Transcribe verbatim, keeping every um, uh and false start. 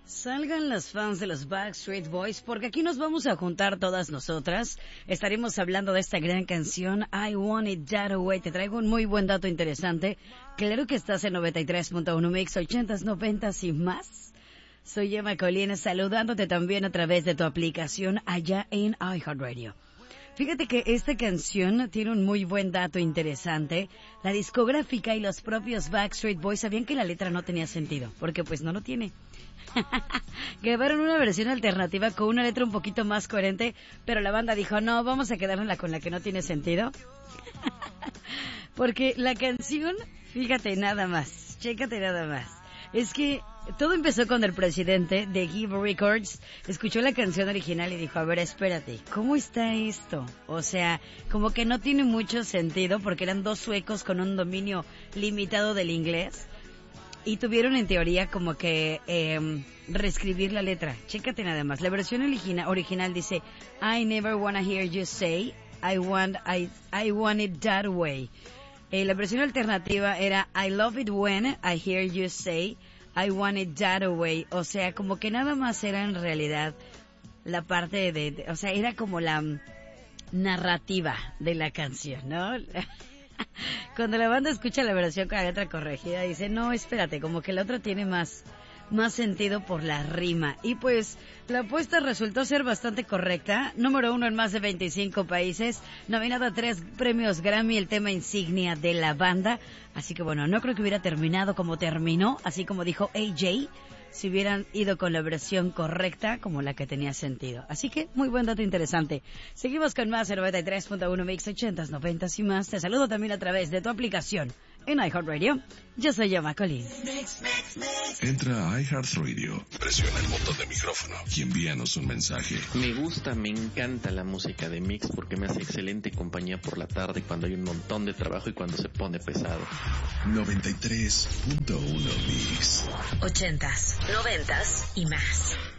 Salgan las fans de los Backstreet Boys porque aquí nos vamos a juntar todas nosotras. Estaremos hablando de esta gran canción I Want It That Way. Te traigo un muy buen dato interesante. Claro que estás en noventa y tres punto uno Mix, ochentas, noventas y más. Soy Emma Colina, saludándote también a través de tu aplicación allá en iHeartRadio. Fíjate que esta canción tiene un muy buen dato interesante. La discográfica y los propios Backstreet Boys sabían que la letra no tenía sentido, porque pues no lo tiene. Grabaron una versión alternativa con una letra un poquito más coherente, pero la banda dijo, no, vamos a quedarnos con la que no tiene sentido. Porque la canción, fíjate nada más, chécate nada más. Es que todo empezó cuando el presidente de Give Records escuchó la canción original y dijo, a ver, espérate, ¿cómo está esto? O sea, como que no tiene mucho sentido porque eran dos suecos con un dominio limitado del inglés y tuvieron en teoría como que eh, reescribir la letra. Chécate nada más, la versión original, original dice, I never wanna hear you say, I want, I, I want it that way. Eh, la versión alternativa era I love it when I hear you say I want it that way. O sea, como que nada más era en realidad la parte de, de o sea, era como la um, narrativa de la canción, ¿no? Cuando la banda escucha la versión con la letra corregida dice, no, espérate, como que la otra tiene más más sentido por la rima. Y pues la apuesta resultó ser bastante correcta. Número uno en más de veinticinco países, nominado a tres premios Grammy, el tema insignia de la banda. Así que bueno, no creo que hubiera terminado como terminó, así como dijo A J, si hubieran ido con la versión correcta como la que tenía sentido. Así que muy buen dato interesante. Seguimos con más en noventa y tres punto uno Mix, ochentas, noventas y más. Te saludo también a través de tu aplicación en iHeartRadio. Yo soy Emma Colina. Entra a iHeartRadio, presiona el botón de micrófono y envíanos un mensaje. Me gusta, me encanta la música de Mix porque me hace excelente compañía por la tarde cuando hay un montón de trabajo y cuando se pone pesado. noventa y tres punto uno Mix. Ochentas, noventas y más.